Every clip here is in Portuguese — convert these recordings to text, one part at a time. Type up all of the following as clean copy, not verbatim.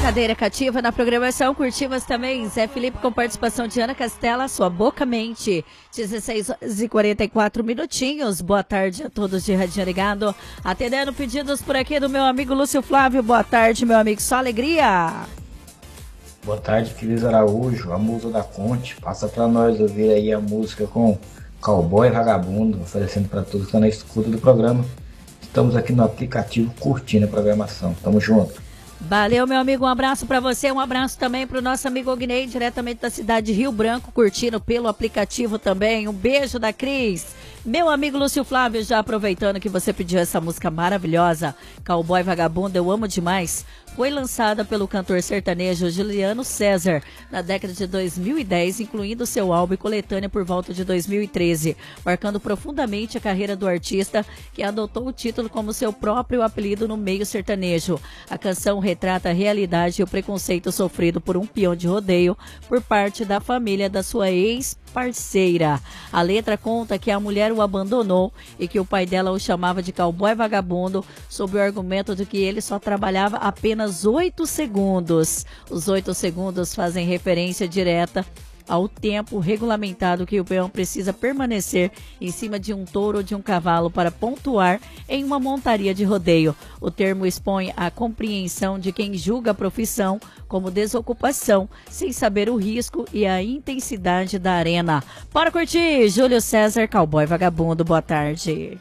Cadeira cativa na programação. Curtimos também Zé Felipe com participação de Ana Castela, Sua Boca Mente. 16h44 minutinhos. Boa tarde a todos de Radinho Ligado. Atendendo pedidos por aqui do meu amigo Lúcio Flávio. Boa tarde, meu amigo. Só alegria. Boa tarde, Feliz Araújo, a musa da Conte. Passa pra nós ouvir aí a música com Cowboy Vagabundo, oferecendo para todos que estão na escuta do programa. Estamos aqui no aplicativo curtindo a programação. Tamo junto. Valeu, meu amigo, um abraço para você, um abraço também para o nosso amigo Ognei, diretamente da cidade de Rio Branco, curtindo pelo aplicativo também. Um beijo da Cris. Meu amigo Lúcio Flávio, já aproveitando que você pediu essa música maravilhosa, Cowboy Vagabundo, eu amo demais, foi lançada pelo cantor sertanejo Juliano César na década de 2010, incluindo seu álbum e coletânea por volta de 2013, marcando profundamente a carreira do artista, que adotou o título como seu próprio apelido no meio sertanejo. A canção retrata a realidade e o preconceito sofrido por um peão de rodeio por parte da família da sua ex-parceira. A letra conta que a mulher o abandonou e que o pai dela o chamava de cowboy vagabundo, sob o argumento de que ele só trabalhava apenas 8 segundos. Os 8 segundos fazem referência direta ao tempo regulamentado que o peão precisa permanecer em cima de um touro ou de um cavalo para pontuar em uma montaria de rodeio. O termo expõe a compreensão de quem julga a profissão como desocupação, sem saber o risco e a intensidade da arena. Bora curtir, Júlio César, Cowboy Vagabundo, boa tarde.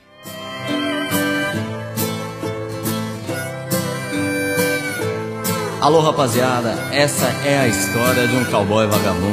Alô, rapaziada, essa é a história de um cowboy vagabundo.